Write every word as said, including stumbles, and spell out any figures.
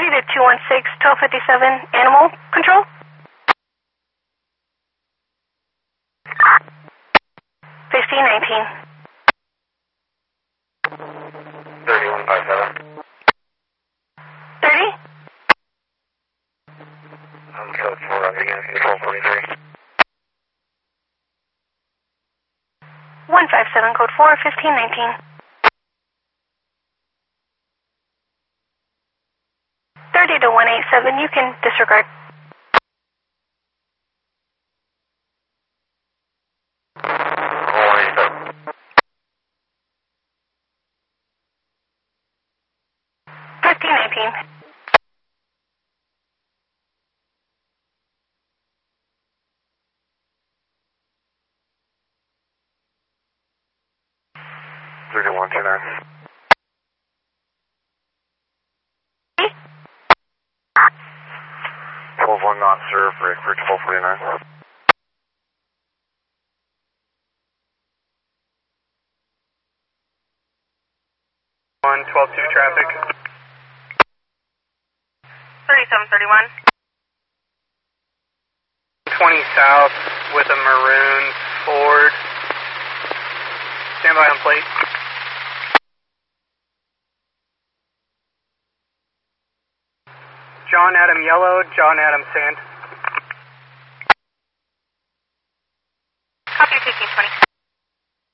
to two one six, twelve fifty-seven, Animal Control. fifteen nineteen. thirty-one fifty-seven. thirty? I'm code four up again, control forty-three. one five seven, code four, fifteen nineteen. thirty to one eight seven, you can disregard. fifteen nineteen. thirty-one two nine. twelve one not served, break for twelve forty-nine. one twelve two traffic. thirty-seven thirty-one. twenty south with a maroon Ford. Stand by on plate. John Adam Yellow, John Adam Sand.